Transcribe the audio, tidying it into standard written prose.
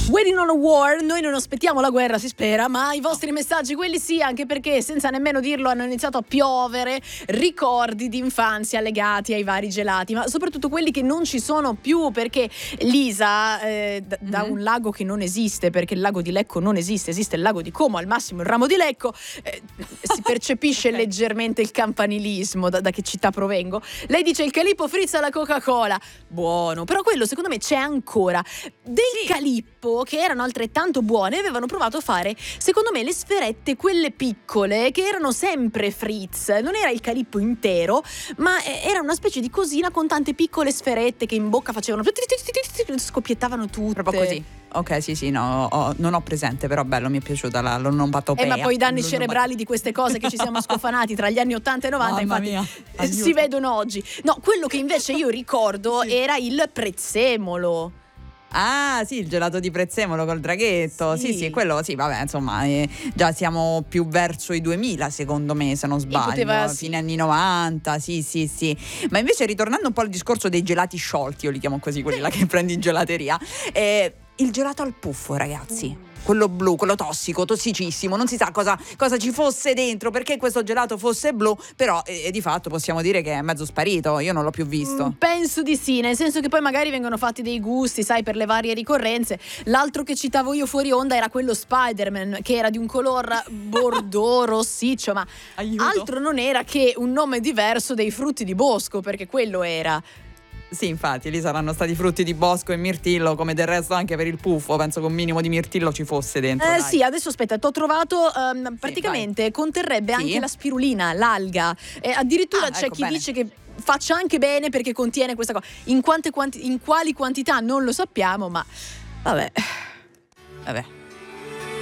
Waiting on a War, noi non aspettiamo la guerra, si spera, ma i vostri messaggi, quelli sì, anche perché senza nemmeno dirlo hanno iniziato a piovere ricordi di infanzia legati ai vari gelati, ma soprattutto quelli che non ci sono più, perché Lisa, da un lago che non esiste, perché il lago di Lecco non esiste, esiste il lago di Como, al massimo il ramo di Lecco, si percepisce leggermente il campanilismo, da che città provengo. Lei dice il Calippo frizza la Coca-Cola, buono, però quello secondo me c'è ancora. Del Calippo, che erano altrettanto buone, avevano provato a fare, secondo me, le sferette, quelle piccole, che erano sempre frizz. Non era il Calippo intero, ma era una specie di cosina con tante piccole sferette che in bocca facevano scoppiettavano tutte. Proprio così. Ok, sì, no, non ho presente, però bello, mi è piaciuta l'onomatopea. Ma poi i danni cerebrali di queste cose che ci siamo scofanati tra gli anni 80 e 90, infatti si vedono oggi. No, quello che invece io ricordo era il prezzemolo. Ah, sì, il gelato di prezzemolo col draghetto. Sì, quello sì, vabbè, insomma, già siamo più verso i 2000, secondo me, se non sbaglio, fine anni 90, sì. Ma invece, ritornando un po' al discorso dei gelati sciolti, io li chiamo così, quelli là che prendi in gelateria, il gelato al puffo, ragazzi. Quello blu, quello tossicissimo, non si sa cosa ci fosse dentro, perché questo gelato fosse blu, però di fatto possiamo dire che è mezzo sparito, io non l'ho più visto. Penso di sì, nel senso che poi magari vengono fatti dei gusti, sai, per le varie ricorrenze. L'altro che citavo io fuori onda era quello Spider-Man, che era di un color bordeaux rossiccio, ma altro non era che un nome diverso dei frutti di bosco, perché quello era. Sì, infatti, lì saranno stati frutti di bosco e mirtillo, come del resto anche per il puffo, penso che un minimo di mirtillo ci fosse dentro. Sì, adesso aspetta, t'ho trovato, praticamente conterrebbe anche la spirulina, l'alga, addirittura c'è chi dice che faccia anche bene perché contiene questa cosa. In quali quantità non lo sappiamo, ma vabbè.